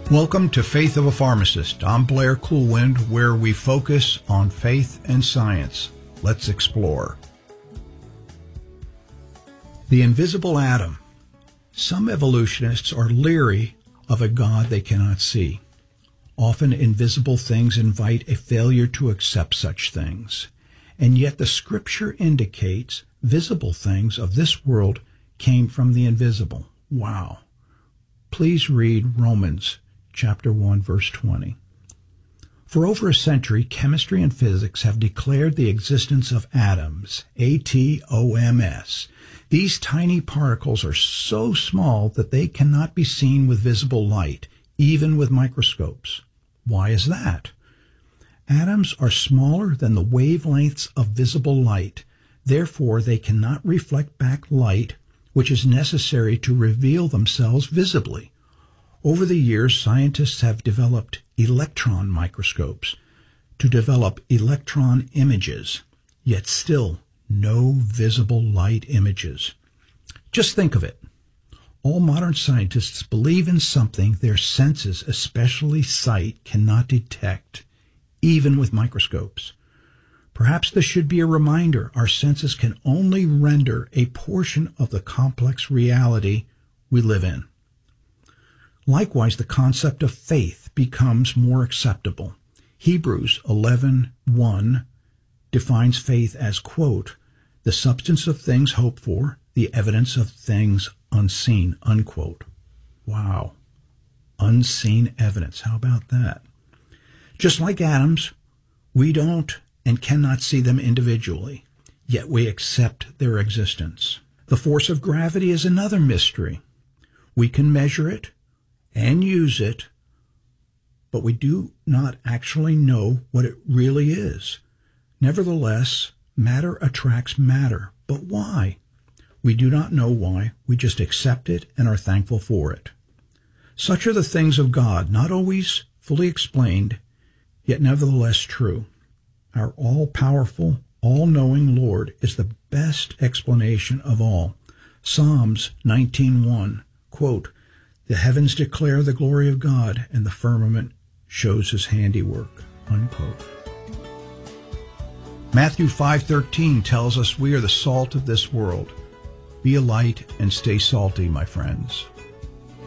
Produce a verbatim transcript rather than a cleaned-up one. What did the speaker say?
Welcome to Faith of a Pharmacist. I'm Blair Coolwind, where we focus on faith and science. Let's explore. The invisible atom. Some evolutionists are leery of a God they cannot see. Often invisible things invite a failure to accept such things. And yet the Scripture indicates visible things of this world came from the invisible. Wow. Please read Romans chapter one, verse twenty. For over a century, chemistry and physics have declared the existence of atoms, A T O M S. These tiny particles are so small that they cannot be seen with visible light, even with microscopes. Why is that? Atoms are smaller than the wavelengths of visible light. Therefore, they cannot reflect back light, which is necessary to reveal themselves visibly. Over the years, scientists have developed electron microscopes to develop electron images, yet still no visible light images. Just think of it. All modern scientists believe in something their senses, especially sight, cannot detect, even with microscopes. Perhaps this should be a reminder our senses can only render a portion of the complex reality we live in. Likewise, the concept of faith becomes more acceptable. Hebrews eleven one defines faith as, quote, the substance of things hoped for, the evidence of things unseen, unquote. Wow. Unseen evidence. How about that? Just like atoms, we don't and cannot see them individually, yet we accept their existence. The force of gravity is another mystery. We can measure it and use it, but we do not actually know what it really is. Nevertheless, matter attracts matter. But why? We do not know why. We just accept it and are thankful for it. Such are the things of God, not always fully explained, yet nevertheless true. Our all-powerful, all-knowing Lord is the best explanation of all. Psalms nineteen one, quote, the heavens declare the glory of God, and the firmament shows his handiwork, unquote. Matthew five thirteen tells us we are the salt of this world. Be a light and stay salty, my friends.